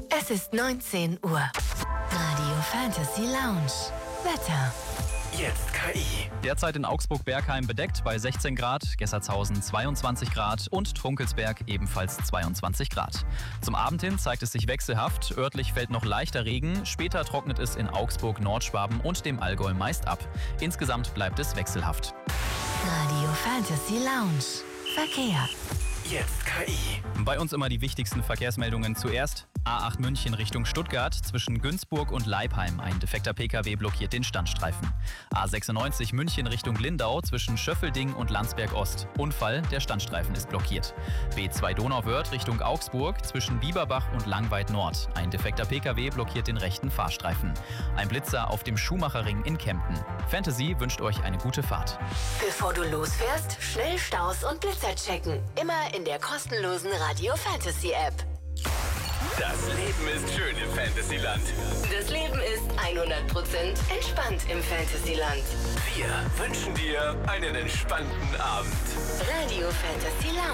Es ist 19 Uhr. Radio Fantasy Lounge. Wetter. Jetzt KI. Derzeit in Augsburg-Bergheim bedeckt bei 16 Grad, Gessertshausen 22 Grad und Trunkelsberg ebenfalls 22 Grad. Zum Abend hin zeigt es sich wechselhaft, örtlich fällt noch leichter Regen, später trocknet es in Augsburg, Nordschwaben und dem Allgäu meist ab. Insgesamt bleibt es wechselhaft. Radio Fantasy Lounge. Verkehr. Jetzt KI. Bei uns immer die wichtigsten Verkehrsmeldungen zuerst. A8 München Richtung Stuttgart, zwischen Günzburg und Leipheim. Ein defekter PKW blockiert den Standstreifen. A96 München Richtung Lindau, zwischen Schöffelding und Landsberg Ost. Unfall, der Standstreifen ist blockiert. B2 Donauwörth Richtung Augsburg, zwischen Bieberbach und Langweid Nord. Ein defekter PKW blockiert den rechten Fahrstreifen. Ein Blitzer auf dem Schumacherring in Kempten. Fantasy wünscht euch eine gute Fahrt. Bevor du losfährst, schnell Staus und Blitzer checken. Immer in der kostenlosen Radio Fantasy App. Das Leben ist schön im Fantasyland. Das Leben ist 100% entspannt im Fantasyland. Wir wünschen dir einen entspannten Abend. Radio Fantasy Lounge.